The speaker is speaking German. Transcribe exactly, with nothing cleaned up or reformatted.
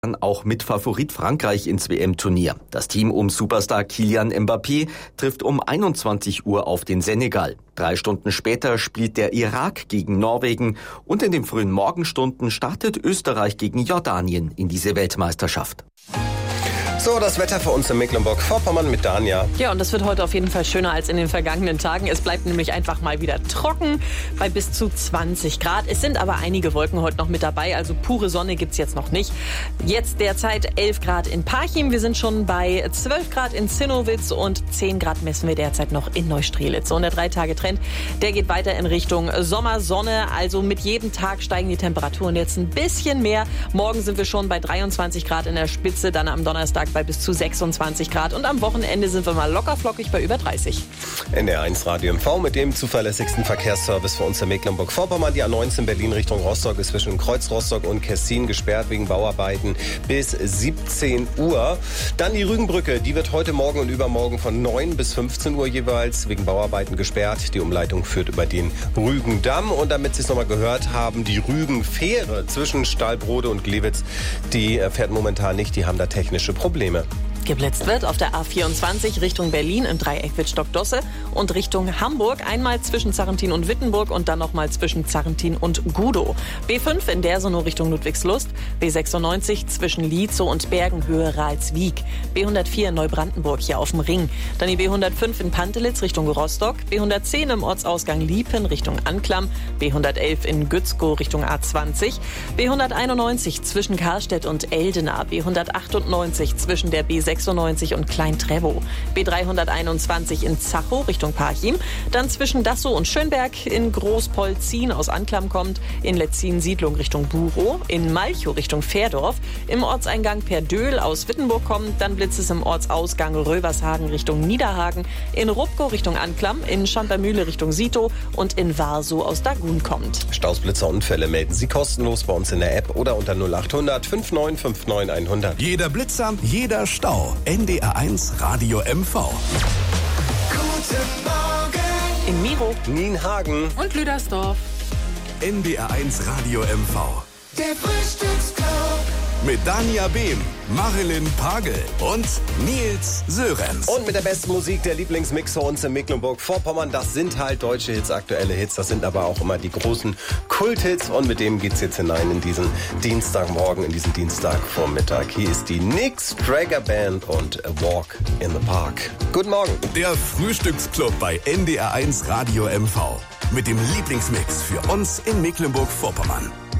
auch mit Favorit Frankreich ins W M-Turnier. Das Team um Superstar Kylian Mbappé trifft um einundzwanzig Uhr auf den Senegal. Drei Stunden später spielt der Irak gegen Norwegen und in den frühen Morgenstunden startet Österreich gegen Jordanien in diese Weltmeisterschaft. So, das Wetter für uns in Mecklenburg-Vorpommern mit Dania. Ja, und das wird heute auf jeden Fall schöner als in den vergangenen Tagen. Es bleibt nämlich einfach mal wieder trocken bei bis zu zwanzig Grad. Es sind aber einige Wolken heute noch mit dabei, also pure Sonne gibt's jetzt noch nicht. Jetzt derzeit elf Grad in Parchim. Wir sind schon bei zwölf Grad in Zinnowitz und zehn Grad messen wir derzeit noch in Neustrelitz. Und der Drei-Tage-Trend, der geht weiter in Richtung Sommersonne. Also mit jedem Tag steigen die Temperaturen jetzt ein bisschen mehr. Morgen sind wir schon bei dreiundzwanzig Grad in der Spitze, dann am Donnerstag bei bis zu sechsundzwanzig Grad und am Wochenende sind wir mal locker flockig bei über dreißig. N D R eins Radio M V mit dem zuverlässigsten Verkehrsservice für uns in Mecklenburg-Vorpommern. Die A neunzehn Berlin Richtung Rostock ist zwischen Kreuz Rostock und Kessin gesperrt wegen Bauarbeiten bis siebzehn Uhr. Dann die Rügenbrücke, die wird heute Morgen und übermorgen von neun bis fünfzehn Uhr jeweils wegen Bauarbeiten gesperrt. Die Umleitung führt über den Rügendamm und damit Sie es nochmal gehört haben, die Rügenfähre zwischen Stahlbrode und Glewitz, die fährt momentan nicht, die haben da technische Probleme. Geblitzt wird auf der A vierundzwanzig Richtung Berlin im Dreieck Wittstock-Dosse und Richtung Hamburg. Einmal zwischen Zarrentin und Wittenburg und dann nochmal zwischen Zarrentin und Gudow. B fünf in Dersonow Richtung Ludwigslust. B sechsundneunzig zwischen Lietzow und Bergenhöhe Ralswiek. B hundertvier in Neubrandenburg hier auf dem Ring. Dann die B hundertfünf in Pantelitz Richtung Rostock. B hundertzehn im Ortsausgang Liepen Richtung Anklam. B hundertelf in Gützkow Richtung A zwanzig. B hunderteinundneunzig zwischen Karstedt und Eldena. B hundertachtundneunzig zwischen der B sechsundneunzig und Klein-Trevow. B dreihunderteinundzwanzig in Zachow Richtung Parchim. Dann zwischen Dassow und Schönberg in Großpolzin aus Anklam kommt. In Letzin-Siedlung Richtung Buchow. In Malchow Richtung Fährdorf. Im Ortseingang Perdöhl aus Wittenburg kommt. Dann blitzt es im Ortsausgang Rövershagen Richtung Niederhagen. In Rupkow Richtung Anklam. In Schampermühle Richtung Sitow. Und in Warsow aus Dagun kommt. Staus, Blitzer, Unfälle melden Sie kostenlos bei uns in der App oder unter null achthundert fünfundneunzig neunundfünfzig hundert. Jeder Blitzer, jeder Stau. N D R eins Radio M V. Guten Morgen In Miro, Nienhagen und Lüdersdorf. N D R eins Radio M V. der Frühstücksclub. Mit Dania Behm, Marilyn Pagel und Nils Sörenz. und mit der besten Musik, der Lieblingsmix für uns in Mecklenburg-Vorpommern. Das sind halt deutsche Hits, aktuelle Hits. Das sind aber auch immer die großen Kulthits. Und mit dem geht's jetzt hinein in diesen Dienstagmorgen, in diesen Dienstagvormittag. Hier ist die Nix Dragger Band und A Walk in the Park. Guten Morgen. Der Frühstücksclub bei N D R eins Radio M V. Mit dem Lieblingsmix für uns in Mecklenburg-Vorpommern.